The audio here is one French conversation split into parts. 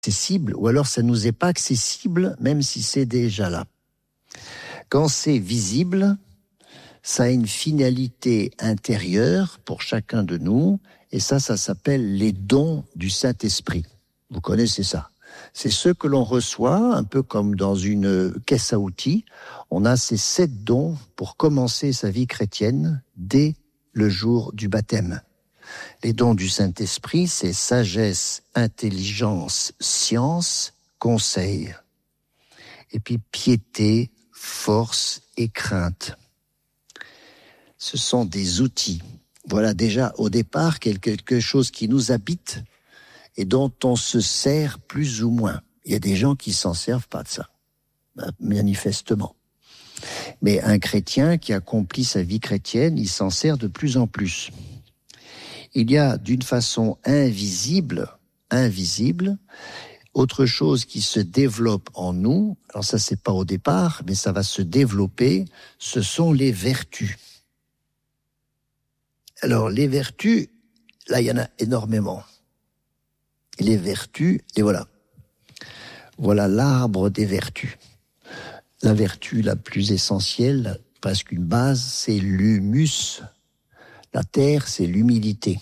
accessible, ou alors ça nous est pas accessible, même si c'est déjà là. Quand c'est visible, ça a une finalité intérieure pour chacun de nous, et ça s'appelle les dons du Saint-Esprit. Vous connaissez ça. C'est ce que l'on reçoit, un peu comme dans une caisse à outils. On a ces 7 dons pour commencer sa vie chrétienne dès le jour du baptême. Les dons du Saint-Esprit, c'est sagesse, intelligence, science, conseil. Et puis piété, force et crainte. Ce sont des outils. Voilà déjà au départ quelque chose qui nous habite et dont on se sert plus ou moins. Il y a des gens qui s'en servent pas de ça, manifestement. Mais un chrétien qui accomplit sa vie chrétienne, il s'en sert de plus en plus. Il y a d'une façon invisible, autre chose qui se développe en nous. Alors ça, c'est pas au départ, mais ça va se développer. Ce sont les vertus. Alors les vertus, là, il y en a énormément. Les vertus, et voilà. Voilà l'arbre des vertus. La vertu la plus essentielle, presque une base, c'est l'humus. La terre, c'est l'humilité.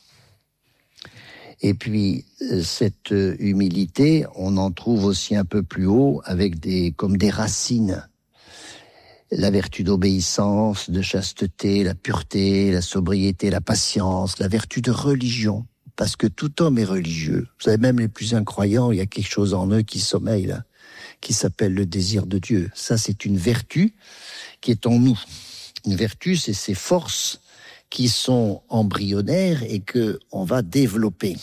Et puis, cette humilité, on en trouve aussi un peu plus haut avec comme des racines. La vertu d'obéissance, de chasteté, la pureté, la sobriété, la patience, la vertu de religion. Parce que tout homme est religieux. Vous savez, même les plus incroyants, il y a quelque chose en eux qui sommeille là, qui s'appelle le désir de Dieu. Ça, c'est une vertu qui est en nous. Une vertu, c'est ces forces qui sont embryonnaires et que on va développer.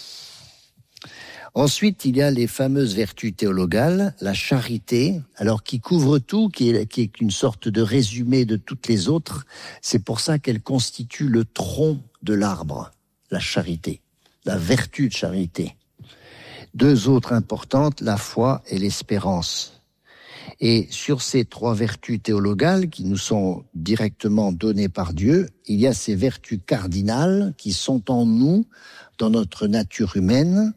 Ensuite, il y a les fameuses vertus théologales, la charité, alors qui couvre tout, qui est une sorte de résumé de toutes les autres. C'est pour ça qu'elle constitue le tronc de l'arbre, la charité, la vertu de charité. 2 autres importantes, la foi et l'espérance. Et sur ces 3 vertus théologales qui nous sont directement données par Dieu, il y a ces vertus cardinales qui sont en nous, dans notre nature humaine,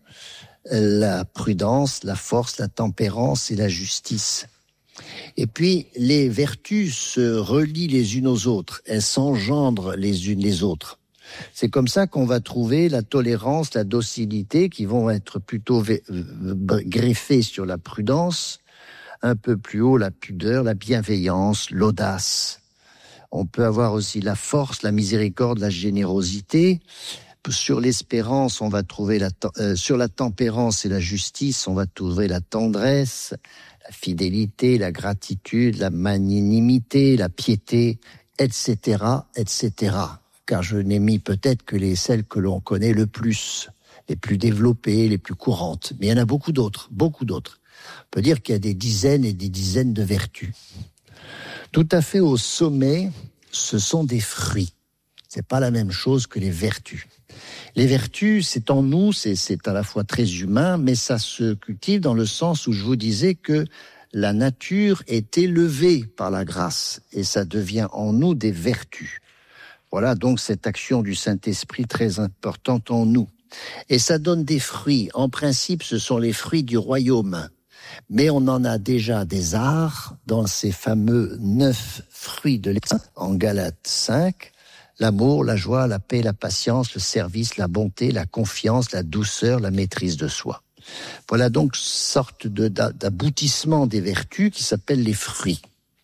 la prudence, la force, la tempérance et la justice. Et puis, les vertus se relient les unes aux autres, elles s'engendrent les unes les autres. C'est comme ça qu'on va trouver la tolérance, la docilité qui vont être plutôt greffées sur la prudence, un peu plus haut la pudeur, la bienveillance, l'audace. On peut avoir aussi la force, la miséricorde, la générosité. Sur l'espérance, on va trouver sur la tempérance et la justice, on va trouver la tendresse, la fidélité, la gratitude, la magnanimité, la piété, etc., etc. Car je n'ai mis peut-être que celles que l'on connaît le plus, les plus développées, les plus courantes. Mais il y en a beaucoup d'autres, beaucoup d'autres. On peut dire qu'il y a des dizaines et des dizaines de vertus. Tout à fait au sommet, ce sont des fruits. C'est pas la même chose que les vertus. Les vertus, c'est en nous, c'est à la fois très humain, mais ça se cultive dans le sens où je vous disais que la nature est élevée par la grâce et ça devient en nous des vertus. Voilà donc cette action du Saint-Esprit très importante en nous. Et ça donne des fruits. En principe, ce sont les fruits du royaume. Mais on en a déjà des arts dans ces fameux 9 fruits de l'esprit en Galates 5. L'amour, la joie, la paix, la patience, le service, la bonté, la confiance, la douceur, la maîtrise de soi. Voilà donc sorte d'aboutissement des vertus qui s'appellent les fruits.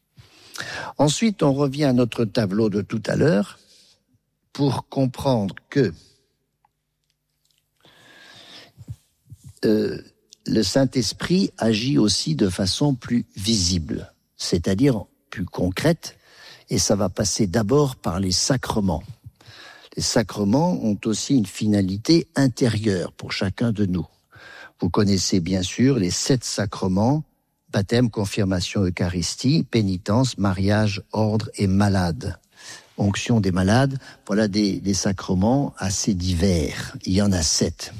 Ensuite, on revient à notre tableau de tout à l'heure pour comprendre que le Saint-Esprit agit aussi de façon plus visible, c'est-à-dire plus concrète. Et ça va passer d'abord par les sacrements. Les sacrements ont aussi une finalité intérieure pour chacun de nous. Vous connaissez bien sûr les 7 sacrements, baptême, confirmation, Eucharistie, pénitence, mariage, ordre et malade. Onction des malades, voilà des sacrements assez divers. Il y en a 7.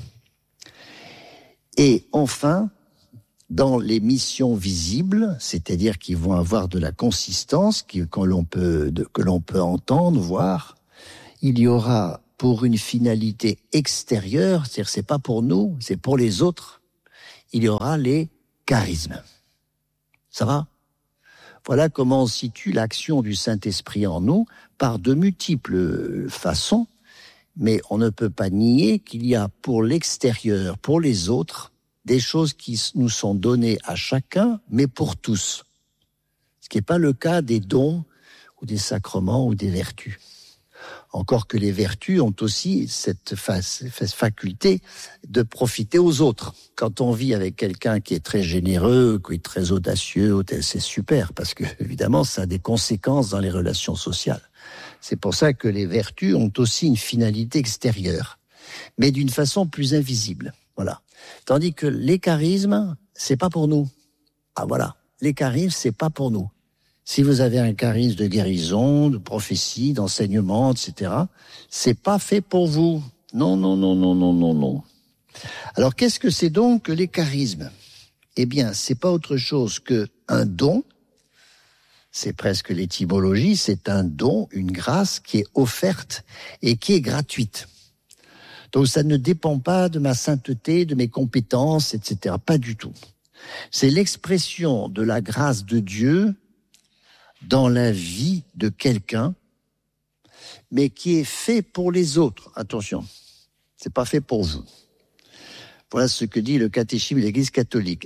Et enfin, dans les missions visibles, c'est-à-dire qui vont avoir de la consistance, que l'on peut entendre, voir, il y aura pour une finalité extérieure, c'est-à-dire c'est pas pour nous, c'est pour les autres, il y aura les charismes. Ça va ? Voilà comment on situe l'action du Saint-Esprit en nous par de multiples façons, mais on ne peut pas nier qu'il y a pour l'extérieur, pour les autres, des choses qui nous sont données à chacun, mais pour tous. Ce qui n'est pas le cas des dons ou des sacrements ou des vertus. Encore que les vertus ont aussi cette faculté de profiter aux autres. Quand on vit avec quelqu'un qui est très généreux, qui est très audacieux, c'est super, parce que évidemment, ça a des conséquences dans les relations sociales. C'est pour ça que les vertus ont aussi une finalité extérieure, mais d'une façon plus invisible. Voilà. Tandis que les charismes, c'est pas pour nous. Ah voilà, les charismes, c'est pas pour nous. Si vous avez un charisme de guérison, de prophétie, d'enseignement, etc., c'est pas fait pour vous. Non, non, non, non, non, non, non. Alors, qu'est-ce que c'est donc que les charismes ? Eh bien, c'est pas autre chose qu'un don. C'est presque l'étymologie, c'est un don, une grâce qui est offerte et qui est gratuite. Donc, ça ne dépend pas de ma sainteté, de mes compétences, etc. Pas du tout. C'est l'expression de la grâce de Dieu dans la vie de quelqu'un, mais qui est fait pour les autres. Attention, c'est pas fait pour vous. Voilà ce que dit le catéchisme de l'Église catholique,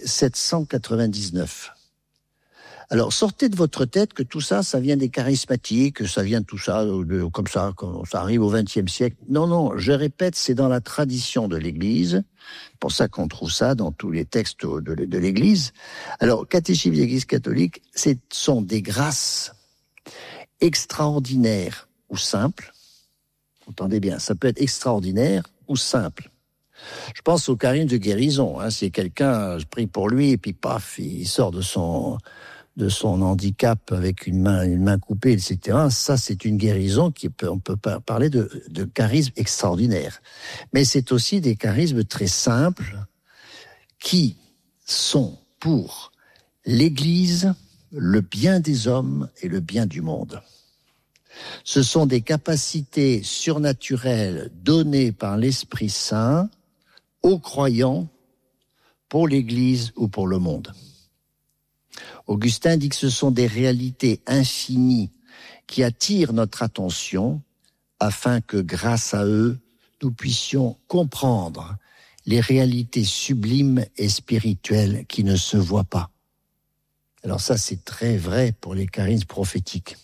799. Alors, sortez de votre tête que tout ça, ça vient des charismatiques, que ça vient de tout ça, comme ça arrive au XXe siècle. Non, non, je répète, c'est dans la tradition de l'Église. C'est pour ça qu'on trouve ça dans tous les textes de l'Église. Alors, catéchisme de l'Église catholique, ce sont des grâces extraordinaires ou simples. Entendez bien, ça peut être extraordinaire ou simple. Je pense au charisme de guérison. C'est quelqu'un, je prie pour lui, et puis paf, il sort de son handicap avec une main coupée, etc. Ça, c'est une guérison on peut parler de charisme extraordinaire. Mais c'est aussi des charismes très simples qui sont pour l'Église, le bien des hommes et le bien du monde. Ce sont des capacités surnaturelles données par l'Esprit Saint aux croyants pour l'Église ou pour le monde. Augustin dit que ce sont des réalités infinies qui attirent notre attention afin que grâce à eux, nous puissions comprendre les réalités sublimes et spirituelles qui ne se voient pas. Alors ça, c'est très vrai pour les charismes prophétiques.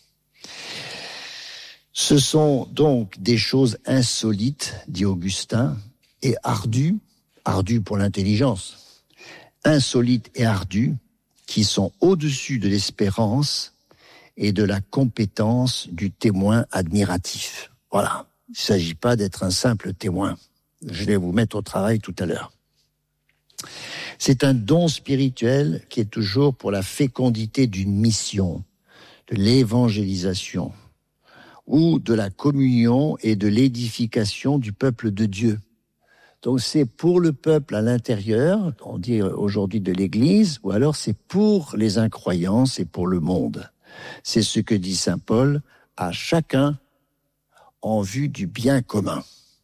Ce sont donc des choses insolites, dit Augustin, et ardues pour l'intelligence, insolites et ardues, qui sont au-dessus de l'espérance et de la compétence du témoin admiratif. Voilà, il ne s'agit pas d'être un simple témoin. Je vais vous mettre au travail tout à l'heure. C'est un don spirituel qui est toujours pour la fécondité d'une mission, de l'évangélisation, ou de la communion et de l'édification du peuple de Dieu. Donc c'est pour le peuple à l'intérieur, on dit aujourd'hui de l'Église, ou alors c'est pour les incroyants, c'est pour le monde. C'est ce que dit saint Paul, à chacun en vue du bien commun.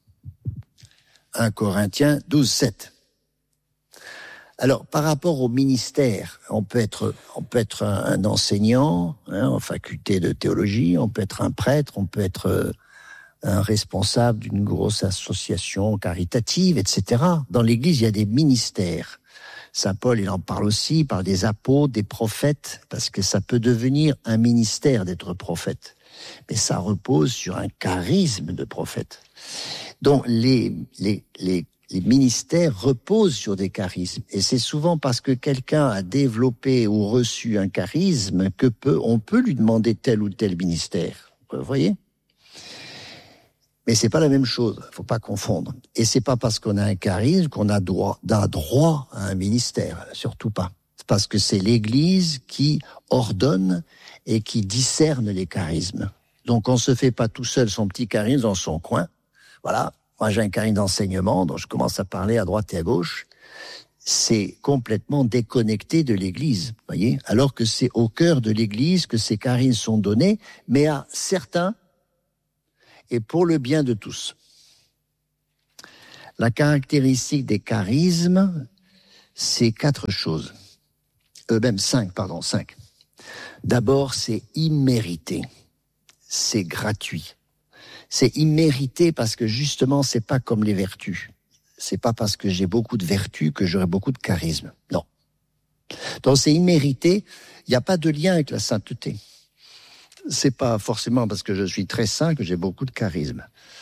1 Corinthiens 12, 7. Alors, par rapport au ministère, on peut être un enseignant, en faculté de théologie, on peut être un prêtre, on peut être un responsable d'une grosse association caritative, etc. Dans l'Église, il y a des ministères. Saint Paul, il en parle aussi, il parle des apôtres, des prophètes, parce que ça peut devenir un ministère d'être prophète. Mais ça repose sur un charisme de prophète. Donc, les ministères reposent sur des charismes. Et c'est souvent parce que quelqu'un a développé ou reçu un charisme on peut lui demander tel ou tel ministère. Vous voyez ? Mais c'est pas la même chose, faut pas confondre. Et c'est pas parce qu'on a un charisme qu'on a droit à un ministère, surtout pas. C'est parce que c'est l'Église qui ordonne et qui discerne les charismes. Donc on se fait pas tout seul son petit charisme dans son coin. Voilà, moi j'ai un charisme d'enseignement dont je commence à parler à droite et à gauche. C'est complètement déconnecté de l'Église, voyez. Alors que c'est au cœur de l'Église que ces charismes sont donnés, mais à certains et pour le bien de tous. La caractéristique des charismes, c'est 4 choses. Même 5. D'abord, c'est immérité. C'est gratuit. C'est immérité parce que justement, c'est pas comme les vertus. C'est pas parce que j'ai beaucoup de vertus que j'aurai beaucoup de charisme. Non. Donc c'est immérité. Il n'y a pas de lien avec la sainteté. C'est pas forcément parce que je suis très saint que j'ai beaucoup de charisme.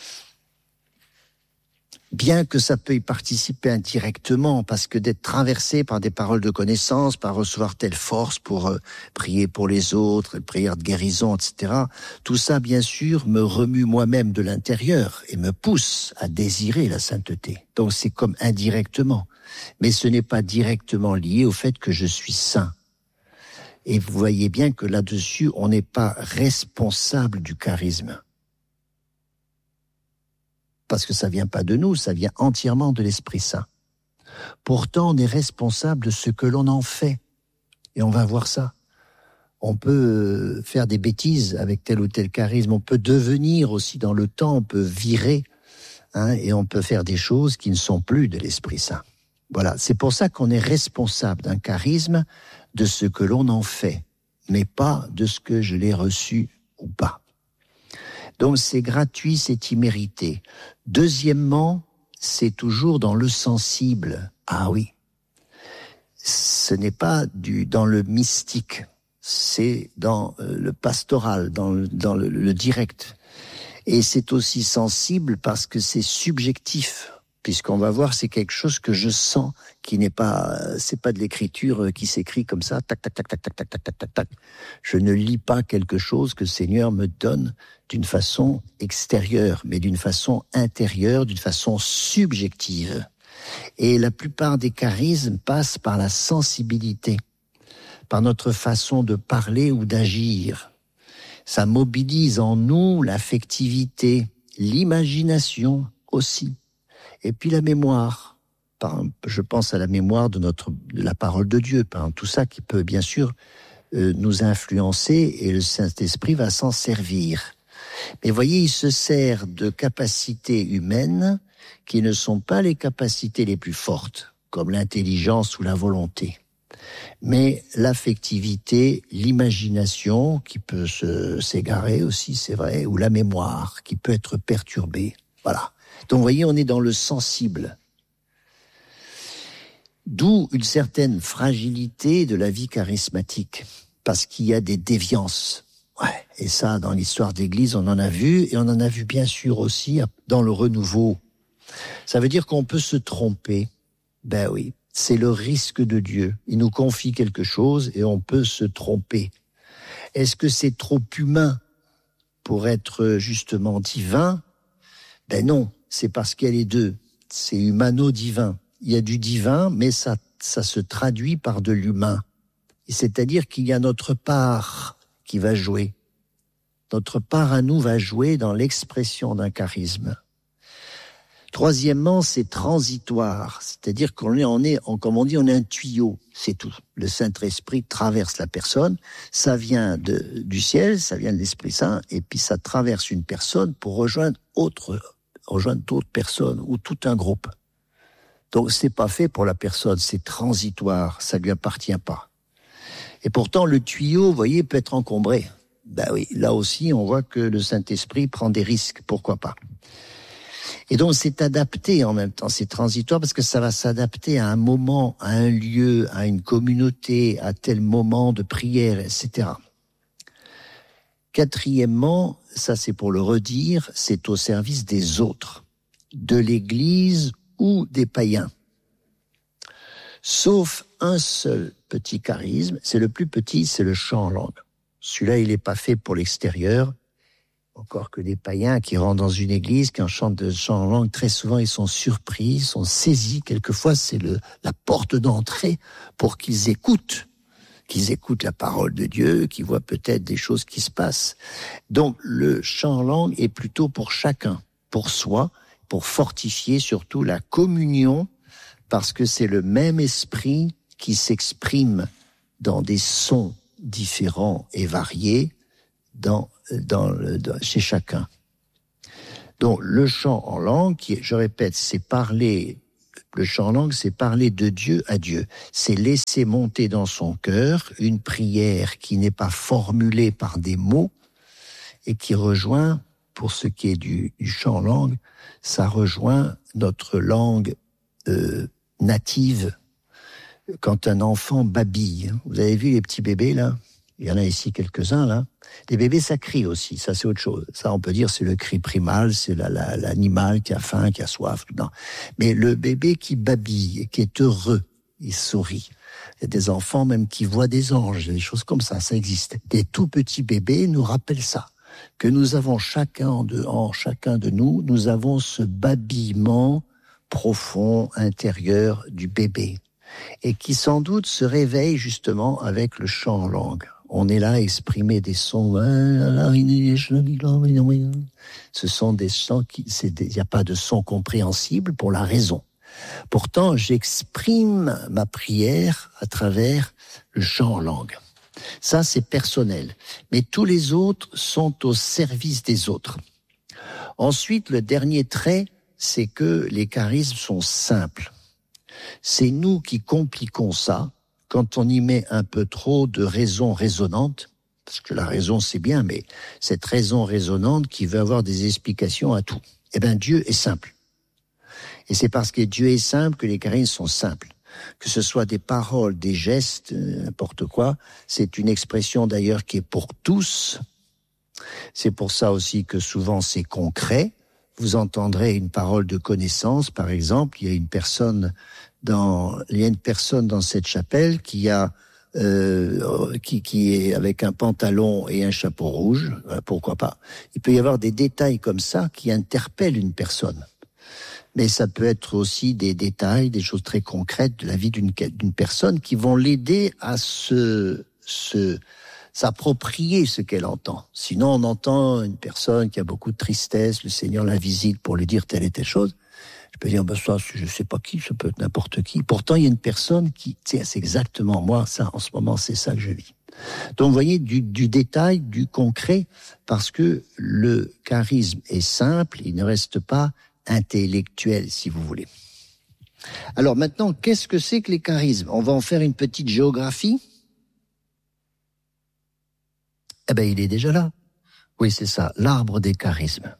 Bien que ça peut y participer indirectement, parce que d'être traversé par des paroles de connaissance, par recevoir telle force pour prier pour les autres, prière de guérison, etc., tout ça, bien sûr, me remue moi-même de l'intérieur et me pousse à désirer la sainteté. Donc c'est comme indirectement. Mais ce n'est pas directement lié au fait que je suis saint. Et vous voyez bien que là-dessus, on n'est pas responsable du charisme. Parce que ça vient pas de nous, ça vient entièrement de l'Esprit Saint. Pourtant, on est responsable de ce que l'on en fait. Et on va voir ça. On peut faire des bêtises avec tel ou tel charisme. On peut devenir aussi dans le temps, on peut virer, et on peut faire des choses qui ne sont plus de l'Esprit Saint. Voilà, c'est pour ça qu'on est responsable d'un charisme, de ce que l'on en fait, mais pas de ce que je l'ai reçu ou pas. Donc c'est gratuit, c'est immérité. Deuxièmement, c'est toujours dans le sensible. Ah oui, ce n'est pas dans le mystique, c'est dans le pastoral, dans le direct. Et c'est aussi sensible parce que c'est subjectif, puisqu'on va voir, c'est quelque chose que je sens, qui n'est pas, c'est pas de l'écriture qui s'écrit comme ça, tac, tac, tac, tac, tac, tac, tac, tac, tac, tac. Je ne lis pas quelque chose que le Seigneur me donne d'une façon extérieure, mais d'une façon intérieure, d'une façon subjective. Et la plupart des charismes passent par la sensibilité, par notre façon de parler ou d'agir. Ça mobilise en nous l'affectivité, l'imagination aussi. Et puis la mémoire, je pense à la mémoire de la parole de Dieu, tout ça qui peut bien sûr nous influencer et le Saint-Esprit va s'en servir. Mais voyez, il se sert de capacités humaines qui ne sont pas les capacités les plus fortes, comme l'intelligence ou la volonté. Mais l'affectivité, l'imagination qui peut s'égarer aussi, c'est vrai, ou la mémoire qui peut être perturbée, voilà. Donc, vous voyez, on est dans le sensible. D'où une certaine fragilité de la vie charismatique, parce qu'il y a des déviances. Ouais, et ça, dans l'histoire d'Église, on en a vu, et on en a vu bien sûr aussi dans le renouveau. Ça veut dire qu'on peut se tromper. Ben oui, c'est le risque de Dieu. Il nous confie quelque chose et on peut se tromper. Est-ce que c'est trop humain pour être justement divin? Ben non. C'est parce qu'il y a les deux. C'est humano-divin. Il y a du divin, mais ça se traduit par de l'humain. C'est-à-dire qu'il y a notre part qui va jouer. Notre part à nous va jouer dans l'expression d'un charisme. Troisièmement, c'est transitoire. C'est-à-dire qu'on est, comme on dit, on est un tuyau. C'est tout. Le Saint-Esprit traverse la personne. Ça vient du ciel, ça vient de l'Esprit Saint, et puis ça traverse une personne pour rejoindre d'autres personnes ou tout un groupe. Donc c'est pas fait pour la personne, c'est transitoire, ça lui appartient pas. Et pourtant le tuyau, vous voyez, peut être encombré. Ben oui, là aussi on voit que le Saint-Esprit prend des risques, pourquoi pas. Et donc c'est adapté en même temps, c'est transitoire parce que ça va s'adapter à un moment, à un lieu, à une communauté, à tel moment de prière, etc. Quatrièmement, ça c'est pour le redire, c'est au service des autres, de l'Église ou des païens. Sauf un seul petit charisme, c'est le plus petit, c'est le chant en langue. Celui-là, il n'est pas fait pour l'extérieur, encore que les païens qui rentrent dans une église, qui chantent de chant en langue, très souvent ils sont surpris, ils sont saisis, quelquefois c'est la porte d'entrée pour qu'ils écoutent la parole de Dieu, qu'ils voient peut-être des choses qui se passent. Donc le chant en langue est plutôt pour chacun, pour soi, pour fortifier surtout la communion, parce que c'est le même esprit qui s'exprime dans des sons différents et variés chez chacun. Donc le chant en langue, je répète, c'est parler Le chant en langue, c'est parler de Dieu à Dieu. C'est laisser monter dans son cœur une prière qui n'est pas formulée par des mots et qui rejoint, pour ce qui est du chant en langue, ça rejoint notre langue native. Quand un enfant babille, vous avez vu les petits bébés là? Il y en a ici quelques-uns là. Les bébés, ça crie aussi, ça c'est autre chose. Ça, on peut dire, c'est le cri primal, c'est l'animal qui a faim, qui a soif. Non. Mais le bébé qui babille, qui est heureux, il sourit. Il y a des enfants même qui voient des anges, des choses comme ça existe. Des tout petits bébés nous rappellent ça, que nous avons chacun de nous, nous avons ce babillement profond, intérieur du bébé, et qui sans doute se réveille justement avec le chant en langue. On est là à exprimer des sons. Ce sont des sons il n'y a pas de son compréhensible pour la raison. Pourtant, j'exprime ma prière à travers le chant en langue. Ça, c'est personnel. Mais tous les autres sont au service des autres. Ensuite, le dernier trait, c'est que les charismes sont simples. C'est nous qui compliquons ça quand on y met un peu trop de raison résonante, parce que la raison c'est bien, mais cette raison résonante qui veut avoir des explications à tout. Eh bien, Dieu est simple. Et c'est parce que Dieu est simple que les charismes sont simples. Que ce soit des paroles, des gestes, n'importe quoi, c'est une expression d'ailleurs qui est pour tous. C'est pour ça aussi que souvent c'est concret. Vous entendrez une parole de connaissance, par exemple, il y a une personne dans cette chapelle qui est avec un pantalon et un chapeau rouge, pourquoi pas. Il peut y avoir des détails comme ça qui interpellent une personne. Mais ça peut être aussi des détails, des choses très concrètes de la vie d'une personne qui vont l'aider à s'approprier ce qu'elle entend. Sinon, on entend une personne qui a beaucoup de tristesse, le Seigneur la visite pour lui dire telle et telle chose. Je peux dire, ça, je sais pas qui, ça peut être n'importe qui. Pourtant, il y a une personne qui, c'est exactement moi, ça, en ce moment, c'est ça que je vis. Donc, vous voyez, du détail, du concret, parce que le charisme est simple, il ne reste pas intellectuel, si vous voulez. Alors maintenant, qu'est-ce que c'est que les charismes? On va en faire une petite géographie. Eh bien, il est déjà là. Oui, c'est ça, l'arbre des charismes.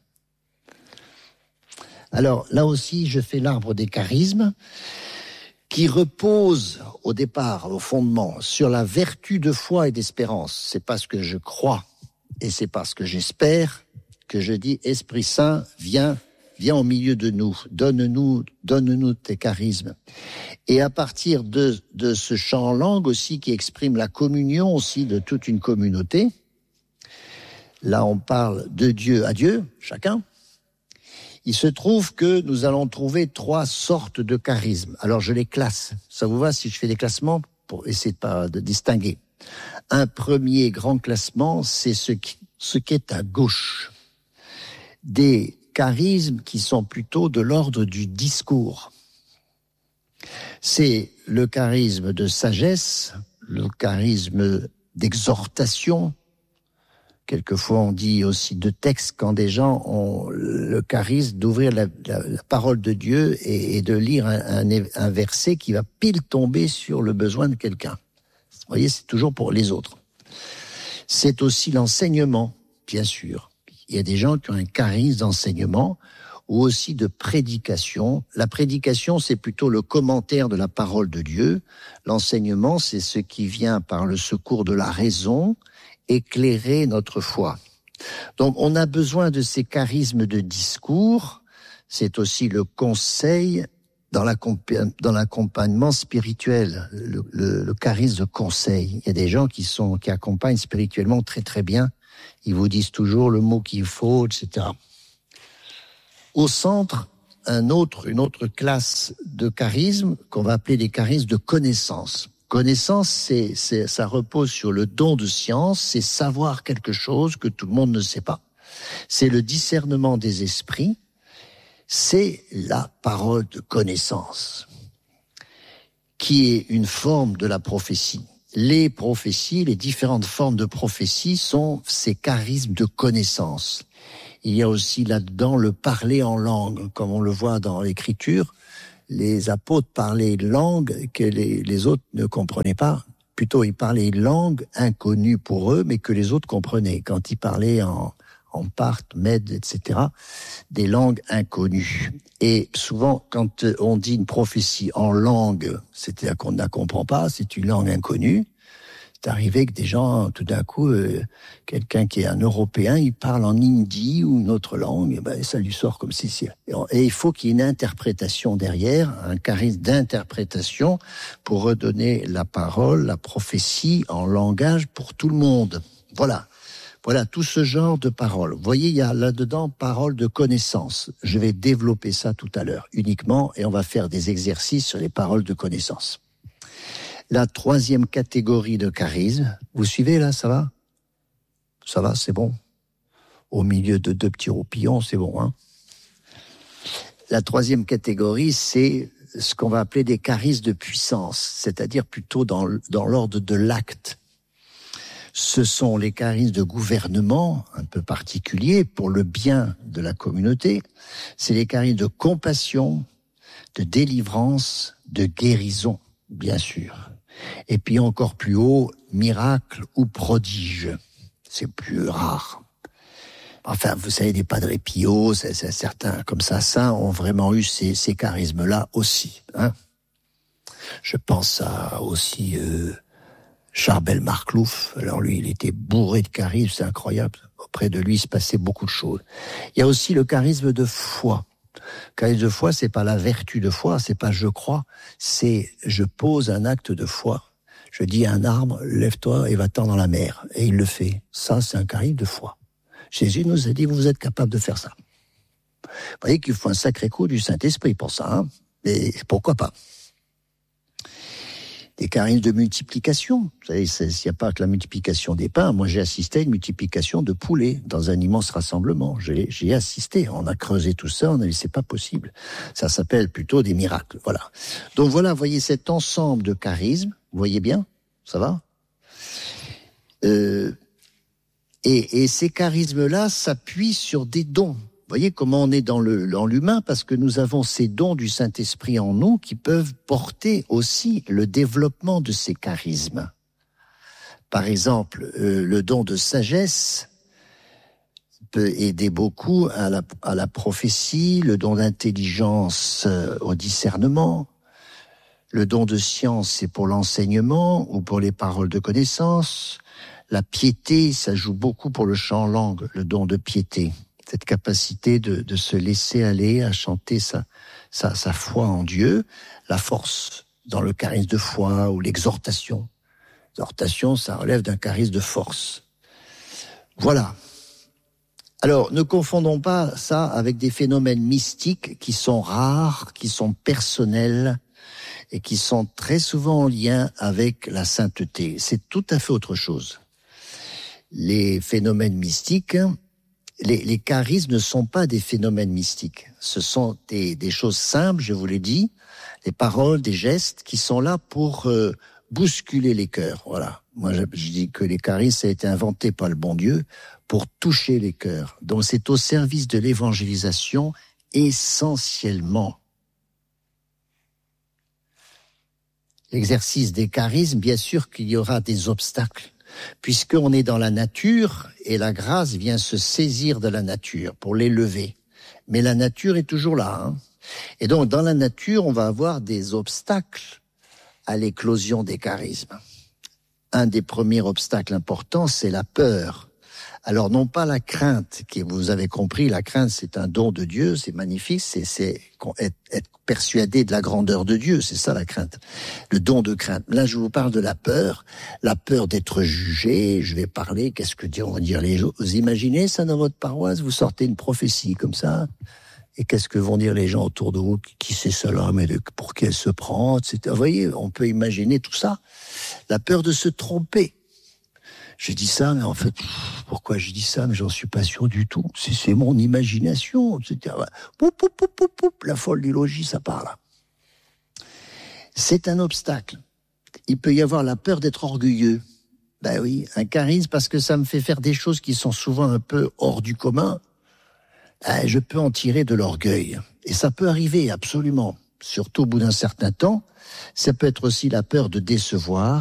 Alors, là aussi, je fais l'arbre des charismes qui repose au départ, au fondement, sur la vertu de foi et d'espérance. C'est parce que je crois et c'est parce que j'espère que je dis, Esprit Saint, viens au milieu de nous, donne-nous tes charismes. Et à partir de ce chant en langue aussi qui exprime la communion aussi de toute une communauté, là on parle de Dieu à Dieu, chacun, il se trouve que nous allons trouver 3 sortes de charismes. Alors je les classe. Ça vous va si je fais des classements pour essayer de distinguer? Un premier grand classement, c'est ce qui est à gauche. Des charismes qui sont plutôt de l'ordre du discours. C'est le charisme de sagesse, le charisme d'exhortation. Quelquefois, on dit aussi de texte quand des gens ont le charisme d'ouvrir la parole de Dieu et de lire un verset qui va pile tomber sur le besoin de quelqu'un. Vous voyez, c'est toujours pour les autres. C'est aussi l'enseignement, bien sûr. Il y a des gens qui ont un charisme d'enseignement ou aussi de prédication. La prédication, c'est plutôt le commentaire de la parole de Dieu. L'enseignement, c'est ce qui vient par le secours de la raison, éclairer notre foi. Donc, on a besoin de ces charismes de discours. C'est aussi le conseil dans l'accompagnement spirituel, le charisme de conseil. Il y a des gens qui accompagnent spirituellement très très bien. Ils vous disent toujours le mot qu'il faut, etc. Au centre, une autre classe de charisme qu'on va appeler des charismes de connaissance. Connaissance, ça repose sur le don de science, c'est savoir quelque chose que tout le monde ne sait pas. C'est le discernement des esprits, c'est la parole de connaissance, qui est une forme de la prophétie. Les prophéties, les différentes formes de prophétie sont ces charismes de connaissance. Il y a aussi là-dedans le parler en langue, comme on le voit dans l'Écriture. les apôtres parlaient une langue que les autres ne comprenaient pas. Plutôt, ils parlaient une langue inconnue pour eux, mais que les autres comprenaient. Quand ils parlaient en parthe, mède, etc., des langues inconnues. Et souvent, quand on dit une prophétie en langue, c'est-à-dire qu'on ne la comprend pas, c'est une langue inconnue, c'est arrivé que des gens, tout d'un coup, quelqu'un qui est un Européen, il parle en hindi ou une autre langue, et ben, ça lui sort comme si... Et il faut qu'il y ait une interprétation derrière, un charisme d'interprétation pour redonner la parole, la prophétie en langage pour tout le monde. Voilà. Voilà, tout ce genre de paroles. Vous voyez, il y a là-dedans paroles de connaissance. Je vais développer ça tout à l'heure, uniquement, et on va faire des exercices sur les paroles de connaissance. La troisième catégorie de charisme, vous suivez là, ça va ? Ça va, c'est bon ? Au milieu de deux petits roupillons, c'est bon, hein ? La troisième catégorie, c'est ce qu'on va appeler des charismes de puissance, c'est-à-dire plutôt dans l'ordre de l'acte. Ce sont les charismes de gouvernement, un peu particuliers, pour le bien de la communauté. C'est les charismes de compassion, de délivrance, de guérison, bien sûr. Et puis encore plus haut, miracle ou prodige. C'est plus rare. Enfin, vous savez, des Padre Pio, certains comme ça, saints ont vraiment eu ces charismes-là aussi. Hein. Je pense à aussi... Charbel Marclouf, alors lui, il était bourré de charisme, c'est incroyable. Auprès de lui, il se passait beaucoup de choses. Il y a aussi le charisme de foi. Le charisme de foi, c'est pas la vertu de foi, c'est pas je crois, c'est je pose un acte de foi. Je dis à un arbre, lève-toi et va-t'en dans la mer. Et il le fait. Ça, c'est un charisme de foi. Jésus nous a dit, vous êtes capable de faire ça. Vous voyez qu'il faut un sacré coup du Saint-Esprit pour ça, hein. Et pourquoi pas? Des charismes de multiplication. Vous savez, il n'y a pas que la multiplication des pains. Moi, j'ai assisté à une multiplication de poulets dans un immense rassemblement. J'ai assisté. On a creusé tout ça. On a dit, c'est pas possible. Ça s'appelle plutôt des miracles. Voilà. Donc voilà, vous voyez cet ensemble de charismes. Vous voyez bien? Ça va? Et ces charismes-là s'appuient sur des dons. Vous voyez comment on est dans l'humain, parce que nous avons ces dons du Saint-Esprit en nous qui peuvent porter aussi le développement de ces charismes. Par exemple, le don de sagesse peut aider beaucoup à la prophétie, le don d'intelligence au discernement, le don de science c'est pour l'enseignement ou pour les paroles de connaissance, la piété, ça joue beaucoup pour le chant en langue, le don de piété. Cette capacité de se laisser aller à chanter sa foi en Dieu, la force dans le charisme de foi ou l'exhortation. L'exhortation, ça relève d'un charisme de force. Voilà. Alors, ne confondons pas ça avec des phénomènes mystiques qui sont rares, qui sont personnels et qui sont très souvent en lien avec la sainteté. C'est tout à fait autre chose. Les phénomènes mystiques... Les charismes ne sont pas des phénomènes mystiques. Ce sont des choses simples, je vous l'ai dit, des paroles, des gestes qui sont là pour bousculer les cœurs. Voilà. Moi, je dis que les charismes, ça a été inventé par le bon Dieu pour toucher les cœurs. Donc, c'est au service de l'évangélisation essentiellement. L'exercice des charismes, bien sûr qu'il y aura des obstacles. Puisqu'on est dans la nature et la grâce vient se saisir de la nature pour l'élever. Mais la nature est toujours là. Hein. Et donc, dans la nature, on va avoir des obstacles à l'éclosion des charismes. Un des premiers obstacles importants, c'est la peur. Alors, non pas la crainte, qui vous avez compris, la crainte, c'est un don de Dieu, c'est magnifique, c'est être persuadé de la grandeur de Dieu, c'est ça la crainte, le don de crainte. Là, je vous parle de la peur d'être jugé, je vais parler, qu'est-ce que vont dire les gens? Vous imaginez ça dans votre paroisse, vous sortez une prophétie comme ça, et qu'est-ce que vont dire les gens autour de vous? Qui c'est cela, mais pour qui elle se prend, etc. Vous voyez, on peut imaginer tout ça. La peur de se tromper. Je dis ça, mais en fait, pourquoi je dis ça? Mais j'en suis pas sûr du tout. C'est mon imagination, etc. Poup, la folle du logis, ça parle. C'est un obstacle. Il peut y avoir la peur d'être orgueilleux. Ben oui, un charisme, parce que ça me fait faire des choses qui sont souvent un peu hors du commun. Je peux en tirer de l'orgueil. Et ça peut arriver, absolument. surtout au bout d'un certain temps. Ça peut être aussi la peur de décevoir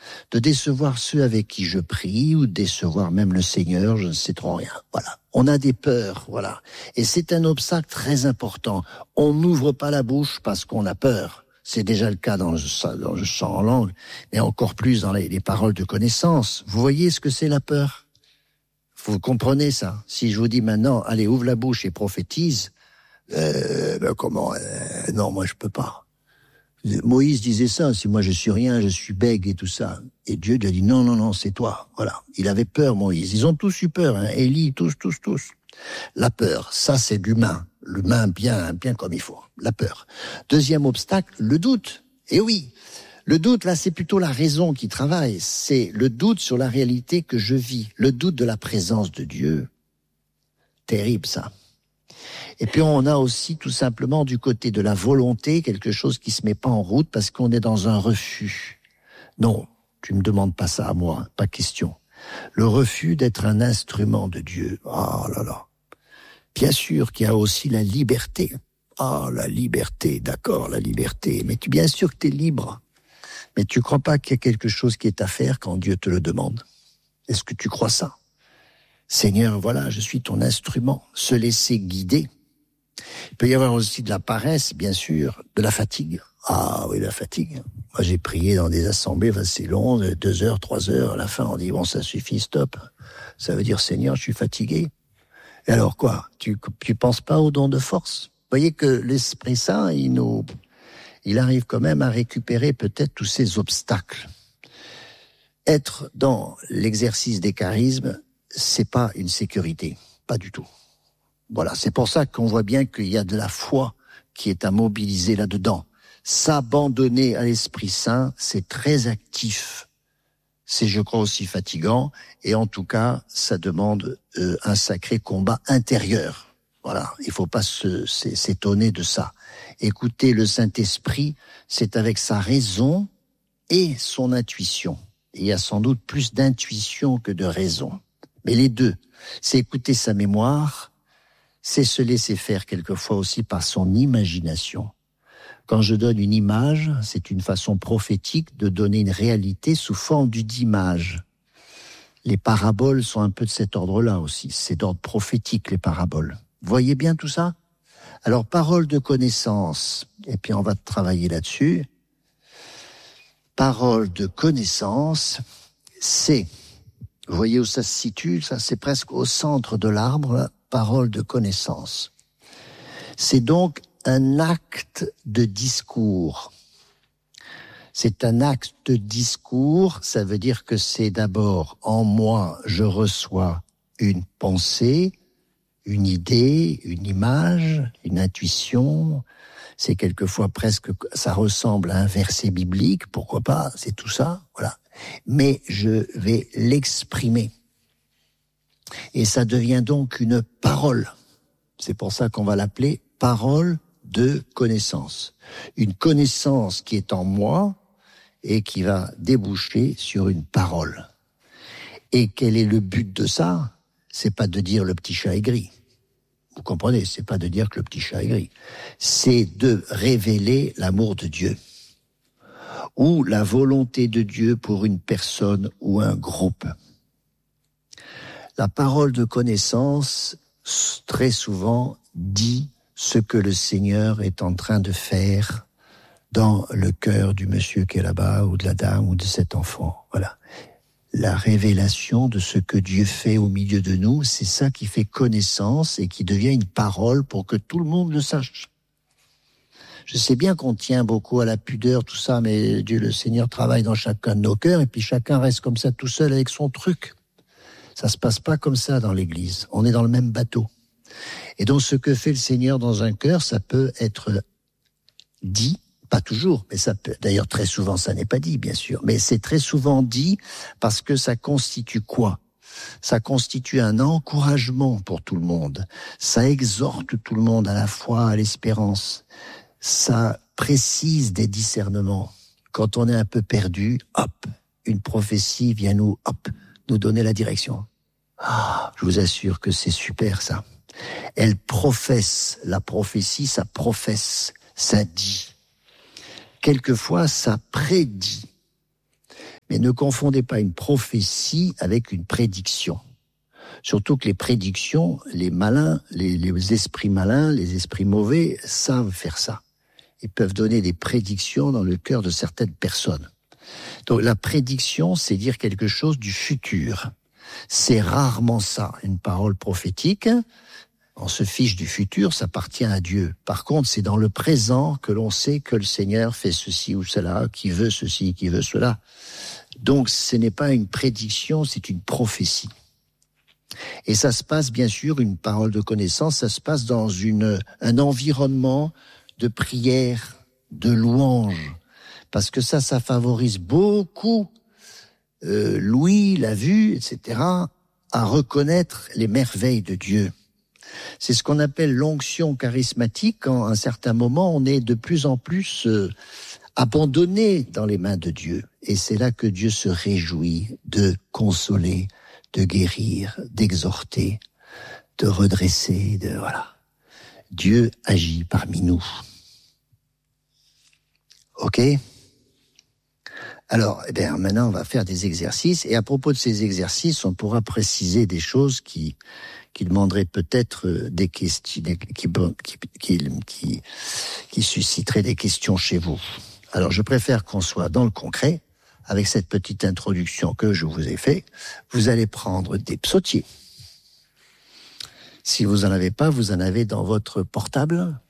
ceux avec qui je prie, ou de décevoir même le Seigneur, je ne sais trop rien. Voilà. On a des peurs, voilà. Et c'est un obstacle très important. On n'ouvre pas la bouche parce qu'on a peur. C'est déjà le cas dans le chant en langue, mais encore plus dans les paroles de connaissance. Vous voyez ce que c'est la peur? Vous comprenez ça? Si je vous dis maintenant, allez, ouvre la bouche et prophétise, comment? Non, moi je peux pas. Moïse disait ça, si moi je suis rien, je suis bègue et tout ça. Et Dieu lui a dit non, c'est toi. Voilà. Il avait peur, Moïse. Ils ont tous eu peur, hein. Élie, tous. La peur, ça c'est de l'humain. L'humain bien comme il faut. La peur. Deuxième obstacle, le doute. Et oui, le doute, là, c'est plutôt la raison qui travaille. C'est le doute sur la réalité que je vis. Le doute de la présence de Dieu. Terrible, ça. Et puis on a aussi tout simplement du côté de la volonté quelque chose qui se met pas en route parce qu'on est dans un refus. Non, tu me demandes pas ça à moi, pas question. Le refus d'être un instrument de Dieu. Ah là là. Bien sûr qu'il y a aussi la liberté. Ah, la liberté, d'accord, la liberté. Mais bien sûr que tu es libre. Mais tu crois pas qu'il y a quelque chose qui est à faire quand Dieu te le demande? Est-ce que tu crois ça? Seigneur, voilà, je suis ton instrument. Se laisser guider. Il peut y avoir aussi de la paresse, bien sûr, de la fatigue. Ah oui, la fatigue. Moi, j'ai prié dans des assemblées assez longues, 2 heures, 3 heures. À la fin, on dit, bon, ça suffit, stop. Ça veut dire, Seigneur, je suis fatigué. Et alors quoi? Tu penses pas au don de force? Vous voyez que l'Esprit Saint, il arrive quand même à récupérer peut-être tous ces obstacles. Être dans l'exercice des charismes, c'est pas une sécurité. Pas du tout. Voilà, c'est pour ça qu'on voit bien qu'il y a de la foi qui est à mobiliser là-dedans. S'abandonner à l'Esprit Saint, c'est très actif. C'est, je crois, aussi fatigant. Et en tout cas, ça demande un sacré combat intérieur. Voilà, il faut pas s'étonner de ça. Écouter le Saint-Esprit, c'est avec sa raison et son intuition. Et il y a sans doute plus d'intuition que de raison. Mais les deux, c'est écouter sa mémoire, c'est se laisser faire quelquefois aussi par son imagination. Quand je donne une image, c'est une façon prophétique de donner une réalité sous forme d'image. Les paraboles sont un peu de cet ordre-là aussi. C'est d'ordre prophétique, les paraboles. Vous voyez bien tout ça? Alors, parole de connaissance, et puis on va travailler là-dessus. Parole de connaissance, c'est, vous voyez où ça se situe? Ça, c'est presque au centre de l'arbre, là. Parole de connaissance. C'est donc un acte de discours. C'est un acte de discours, ça veut dire que c'est d'abord en moi, je reçois une pensée, une idée, une image, une intuition. C'est quelquefois presque, ça ressemble à un verset biblique, pourquoi pas, c'est tout ça, voilà. Mais je vais l'exprimer. Et ça devient donc une parole. C'est pour ça qu'on va l'appeler parole de connaissance. Une connaissance qui est en moi et qui va déboucher sur une parole. Et quel est le but de ça? C'est pas de dire le petit chat est gris. Vous comprenez? C'est pas de dire que le petit chat est gris. C'est de révéler l'amour de Dieu. Ou la volonté de Dieu pour une personne ou un groupe. La parole de connaissance, très souvent, dit ce que le Seigneur est en train de faire dans le cœur du monsieur qui est là-bas, ou de la dame, ou de cet enfant. Voilà. La révélation de ce que Dieu fait au milieu de nous, c'est ça qui fait connaissance et qui devient une parole pour que tout le monde le sache. Je sais bien qu'on tient beaucoup à la pudeur, tout ça, mais Dieu, le Seigneur, travaille dans chacun de nos cœurs, et puis chacun reste comme ça tout seul avec son truc. Ça se passe pas comme ça dans l'Église. On est dans le même bateau. Et donc, ce que fait le Seigneur dans un cœur, ça peut être dit, pas toujours, mais ça peut, d'ailleurs, très souvent, ça n'est pas dit, bien sûr, mais c'est très souvent dit parce que ça constitue quoi? Ça constitue un encouragement pour tout le monde. Ça exhorte tout le monde à la foi, à l'espérance. Ça précise des discernements. Quand on est un peu perdu, hop, une prophétie vient nous donner la direction. Ah, je vous assure que c'est super ça. Elle professe, la prophétie, ça professe. ça dit. Quelquefois, ça prédit. Mais ne confondez pas une prophétie avec une prédiction. Surtout que les prédictions, les malins, les esprits malins, les esprits mauvais savent faire ça. Ils peuvent donner des prédictions dans le cœur de certaines personnes. Donc la prédiction, c'est dire quelque chose du futur. C'est rarement ça, une parole prophétique. On se fiche du futur, ça appartient à Dieu. Par contre, c'est dans le présent que l'on sait que le Seigneur fait ceci ou cela, qui veut ceci, qui veut cela. Donc ce n'est pas une prédiction, c'est une prophétie. Et ça se passe, bien sûr, une parole de connaissance, ça se passe dans un environnement de prière, de louange. Parce que ça favorise beaucoup l'ouïe, la vue, etc., à reconnaître les merveilles de Dieu. C'est ce qu'on appelle l'onction charismatique, quand à un certain moment, on est de plus en plus abandonné dans les mains de Dieu. Et c'est là que Dieu se réjouit de consoler, de guérir, d'exhorter, de redresser, voilà. Dieu agit parmi nous. Ok ? Alors, maintenant, on va faire des exercices. Et à propos de ces exercices, on pourra préciser des choses qui demanderaient peut-être des questions, qui susciteraient des questions chez vous. Alors, je préfère qu'on soit dans le concret. Avec cette petite introduction que je vous ai faite, vous allez prendre des psautiers. Si vous en avez pas, vous en avez dans votre portable.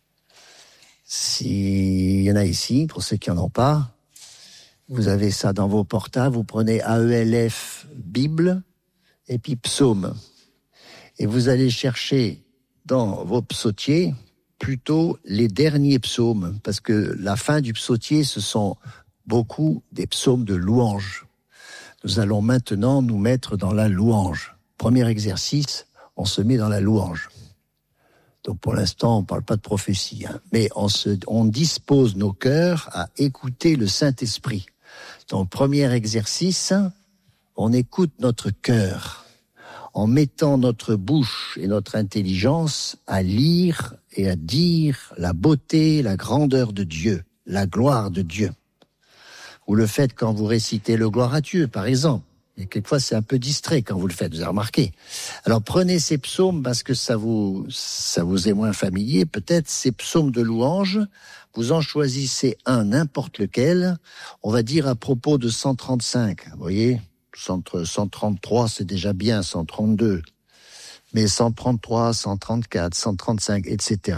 S'il y en a ici, pour ceux qui en ont pas, vous avez ça dans vos portables. Vous prenez AELF Bible et puis Psaume. Et vous allez chercher dans vos psautiers plutôt les derniers psaumes, parce que la fin du psautier, ce sont beaucoup des psaumes de louange. Nous allons maintenant nous mettre dans la louange. Premier exercice, on se met dans la louange. Donc pour l'instant, on ne parle pas de prophétie, mais on dispose nos cœurs à écouter le Saint-Esprit. Donc premier exercice, on écoute notre cœur en mettant notre bouche et notre intelligence à lire et à dire la beauté, la grandeur de Dieu, la gloire de Dieu. Ou le faites quand vous récitez le gloire à Dieu, par exemple. Et quelquefois, c'est un peu distrait quand vous le faites, vous avez remarqué. Alors, prenez ces psaumes parce que ça vous est moins familier. Peut-être ces psaumes de louange, vous en choisissez un, n'importe lequel. On va dire à propos de 135. Vous voyez, 133, c'est déjà bien, 132. Mais 133, 134, 135, etc.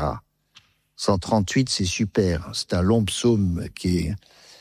138, c'est super. C'est un long psaume qui est...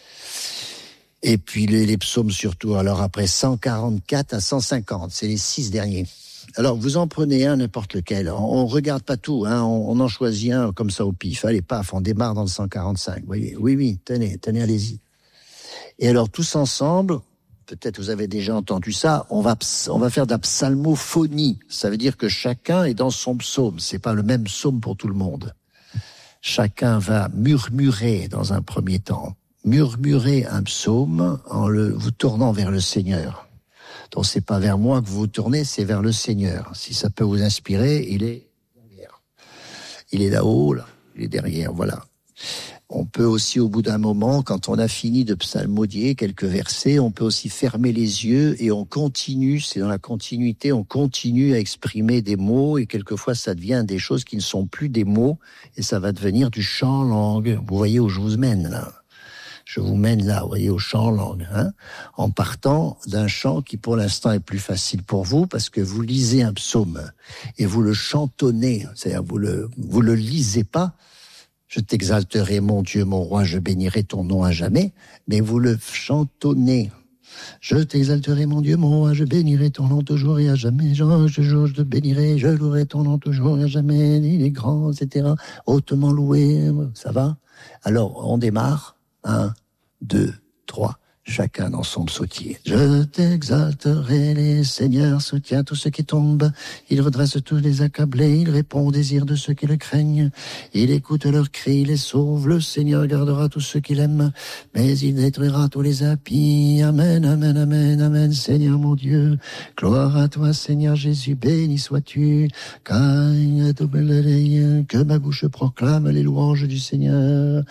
Et puis les psaumes surtout. Alors après 144 à 150, c'est les 6 derniers. Alors vous en prenez un, n'importe lequel. On regarde pas tout, on en choisit un comme ça au pif. Allez, paf, on démarre dans le 145. Vous voyez, oui, tenez, allez-y. Et alors tous ensemble, peut-être vous avez déjà entendu ça, on va faire de la psalmophonie. Ça veut dire que chacun est dans son psaume. C'est pas le même psaume pour tout le monde. Chacun va murmurer dans un premier temps. Murmurez un psaume en vous tournant vers le Seigneur. Donc c'est pas vers moi que vous vous tournez, c'est vers le Seigneur. Si ça peut vous inspirer, il est derrière. Il est là-haut, là. Il est derrière, voilà. On peut aussi, au bout d'un moment, quand on a fini de psalmodier quelques versets, on peut aussi fermer les yeux et on continue, c'est dans la continuité, on continue à exprimer des mots et quelquefois ça devient des choses qui ne sont plus des mots et ça va devenir du chant en langue. Vous voyez où je vous mène, là? Je vous mène là, vous voyez, au chant en langue, en partant d'un chant qui pour l'instant est plus facile pour vous parce que vous lisez un psaume et vous le chantonnez, c'est-à-dire vous le lisez pas. Je t'exalterai mon Dieu, mon roi, je bénirai ton nom à jamais, mais vous le chantonnez. Je t'exalterai mon Dieu, mon roi, je bénirai ton nom toujours et à jamais. Je te bénirai, je louerai ton nom toujours et à jamais. Il est grand, etc. Hautement loué, ça va? Alors, on démarre. 1, 2, 3. chacun dans son psautier. Je t'exalterai, les Seigneurs soutient tous ceux qui tombent. Il redresse tous les accablés, il répond aux désirs de ceux qui le craignent. Il écoute leurs cris, il les sauve. Le Seigneur gardera tous ceux qui l'aiment, mais il détruira tous les impies. Amen, amen, amen, amen, Seigneur mon Dieu. Gloire à toi, Seigneur Jésus, béni sois-tu. Que ma bouche proclame les louanges du Seigneur.